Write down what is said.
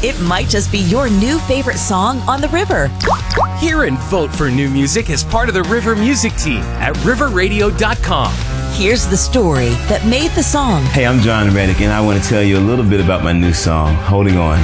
it might just be your new favorite song on the river. Hear and vote for new music as part of the River Music Team at riverradio.com. Here's the story that made the song. Hey, I'm John Reddick, and I want to tell you a little bit about my new song, Holding On.